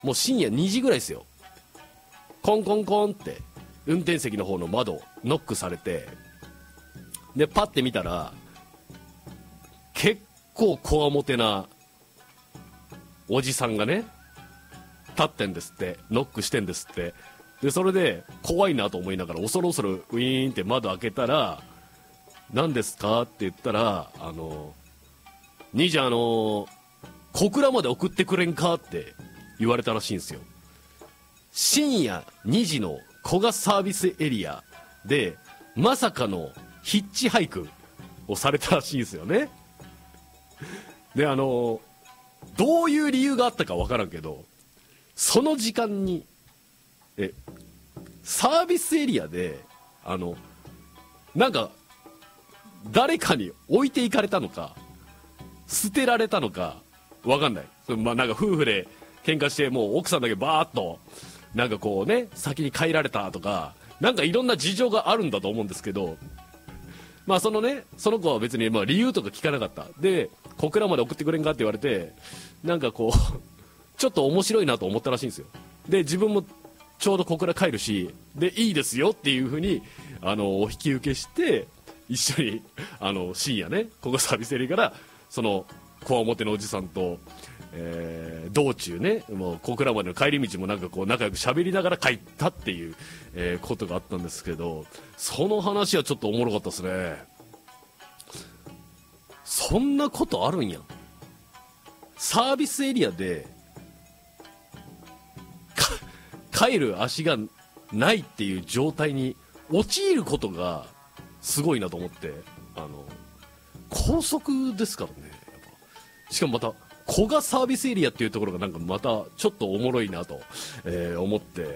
もう深夜2時ぐらいですよ。コンコンコンって運転席の方の窓ノックされて、でパッて見たら結構こわもてなおじさんがね立ってんですって、ノックしてんですって。でそれで怖いなと思いながら恐る恐るウィーンって窓開けたら、何ですかって言ったら、兄ちゃん小倉まで送ってくれんかって言われたらしいんですよ。深夜2時の古賀サービスエリアでまさかのヒッチハイクをされたらしいんですよね。でどういう理由があったかわからんけど、その時間にサービスエリアでなんか誰かに置いていかれたのか捨てられたのかわかんない。なんか夫婦で喧嘩してもう奥さんだけバーッとなんかこうね先に帰られたとか、なんかいろんな事情があるんだと思うんですけど、まあその子は別にまあ理由とか聞かなかった。で小倉まで送ってくれんかって言われて、なんかこうちょっと面白いなと思ったらしいんですよ。で自分もちょうど小倉帰るし、でいいですよっていうふうにお引き受けして一緒に深夜ねここサービスエリアからそのこわもてのおじさんと、道中ねもう小倉までの帰り道もなんかこう仲良く喋りながら帰ったっていう、ことがあったんですけど、その話はちょっとおもろかったですね。そんなことあるんやん。サービスエリアで帰る足がないっていう状態に陥ることがすごいなと思って、高速ですからね。やっぱしかもまた古賀サービスエリアっていうところがなんかまたちょっとおもろいなと、思って、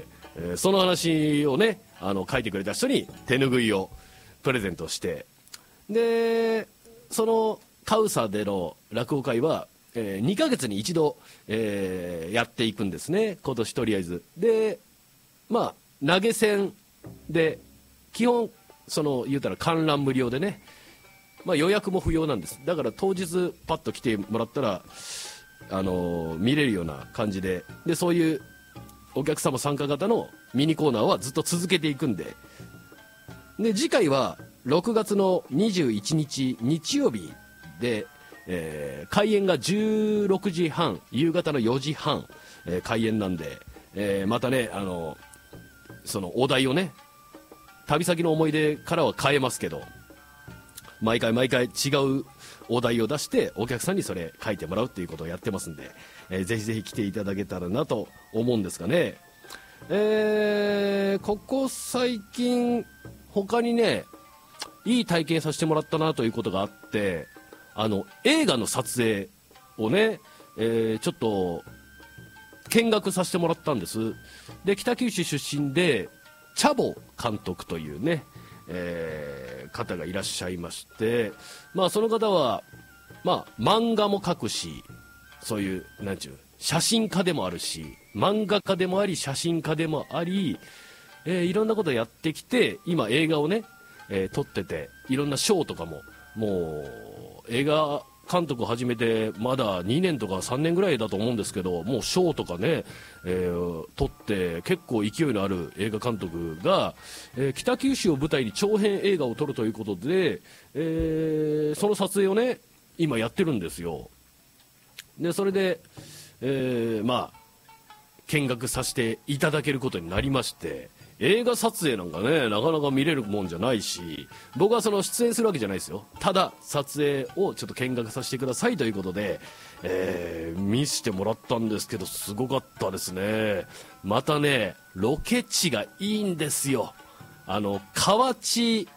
その話をね書いてくれた人に手ぬぐいをプレゼントして、でそのカウサでの落語会は、2ヶ月に一度、やっていくんですね、今年とりあえず。でまあ投げ銭で基本言うたら観覧無料でね、まあ、予約も不要なんです。だから当日パッと来てもらったら見れるような感じで、そういうお客様参加型のミニコーナーはずっと続けていくんで、次回は6月の21日日曜日で、開演が16時半夕方の4時半、開演なんで、またねそのお題をね旅先の思い出からは変えますけど、毎回違うお題を出してお客さんにそれ書いてもらうっていうことをやってますんで、ぜひぜひ来ていただけたらなと思うんですがね。ここ最近他にねいい体験させてもらったなということがあって、映画の撮影をね、ちょっと見学させてもらったんです。で北九州出身でチャボ監督というね、方がいらっしゃいまして、まあその方はまあ漫画も描くし、そういうなんちゅう写真家でもあるし、漫画家でもあり写真家でもあり、いろんなことやってきて今映画をね、撮ってて、いろんな賞とかももう映画監督を始めてまだ2年とか3年ぐらいだと思うんですけど、もう賞とかね、撮って結構勢いのある映画監督が、北九州を舞台に長編映画を撮るということで、その撮影をね今やってるんですよ。でそれで、まあ見学させていただけることになりまして、映画撮影なんかねなかなか見れるもんじゃないし、僕はその出演するわけじゃないですよ。ただ撮影をちょっと見学させてくださいということで、見せてもらったんですけど、すごかったですね。またねロケ地がいいんですよ。河内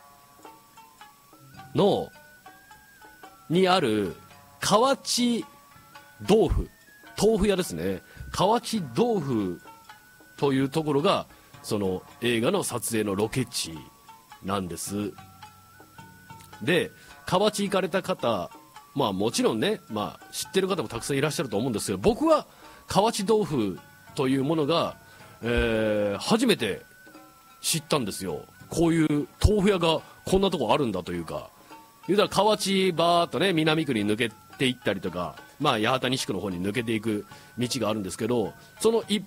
のにある河内豆腐屋ですね。河内豆腐というところがその映画の撮影のロケ地なんです。で河内行かれた方、まあもちろんね、まあ、知ってる方もたくさんいらっしゃると思うんですけど、僕は河内豆腐というものが、初めて知ったんですよ。こういう豆腐屋がこんなとこあるんだというか、言うたら河内バーっとね南区に抜けっていったりとか、まあ、八幡西区の方に抜けていく道があるんですけど、その一